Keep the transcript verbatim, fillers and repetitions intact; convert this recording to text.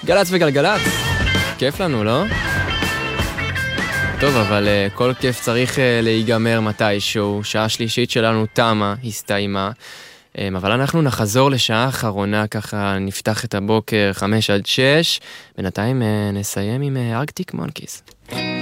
גלץ וגלגלץ, כיף לנו, לא? טוב, אבל uh, כל כיף צריך uh, להיגמר מתישהו, שעה שלישית שלנו תמה, הסתיימה, um, אבל אנחנו נחזור לשעה האחרונה, ככה נפתח את הבוקר חמש עד שש, בינתיים uh, נסיים עם ארקטיק מונקיז.